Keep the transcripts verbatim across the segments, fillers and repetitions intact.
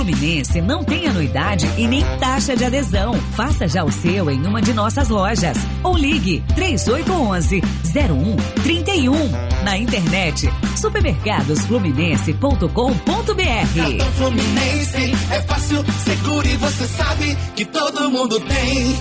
Fluminense não tem anuidade e nem taxa de adesão. Faça já o seu em uma de nossas lojas. Ou ligue três oito um um, zero um três um. Na internet, supermercados fluminense ponto com ponto br. Cartão Fluminense é fácil, seguro e você sabe que todo mundo tem.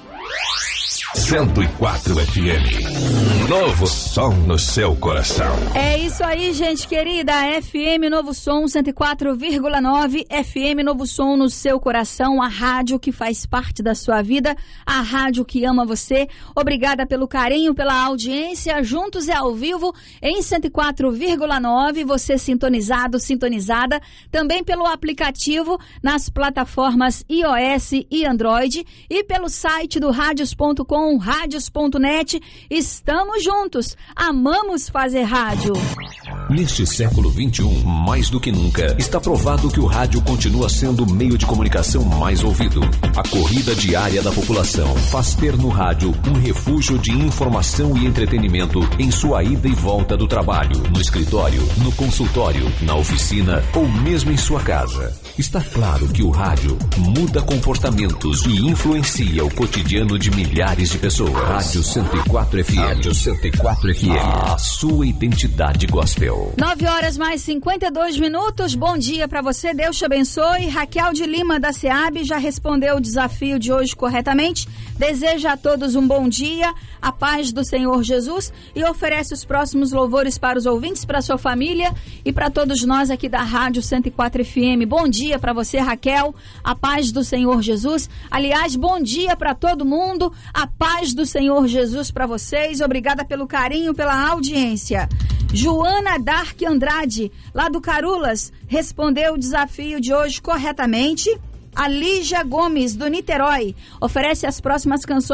cento e quatro F M. Novo som no seu coração. É isso aí, gente querida. F M Novo Som cento e quatro vírgula nove. F M Novo Som no seu coração. A rádio que faz parte da sua vida. A rádio que ama você. Obrigada pelo carinho, pela audiência. Juntos e ao vivo em cento e quatro vírgula nove. Você sintonizado, sintonizada. Também pelo aplicativo nas plataformas iOS e Android. E pelo site do radios ponto com. Rádios ponto net, estamos juntos, amamos fazer rádio. Neste século vinte e um, mais do que nunca, está provado que o rádio continua sendo o meio de comunicação mais ouvido. A corrida diária da população faz ter no rádio um refúgio de informação e entretenimento em sua ida e volta do trabalho, no escritório, no consultório, na oficina ou mesmo em sua casa. Está claro que o rádio muda comportamentos e influencia o cotidiano de milhares de pessoas. Rádio cento e quatro F M. Rádio cento e quatro F M. A sua identidade gospel. nove horas mais cinquenta e dois minutos. Bom dia pra você. Deus te abençoe. Raquel de Lima da SEAB já respondeu o desafio de hoje corretamente. Deseja a todos um bom dia, a paz do Senhor Jesus e oferece os próximos louvores para os ouvintes, para sua família e para todos nós aqui da Rádio cento e quatro F M. Bom dia para você, Raquel. A paz do Senhor Jesus. Aliás, bom dia para todo mundo. A paz do Senhor Jesus para vocês. Obrigada pelo carinho, pela audiência. Joana Dark Andrade, lá do Carulas, respondeu o desafio de hoje corretamente. A Lígia Gomes, do Niterói, oferece as próximas canções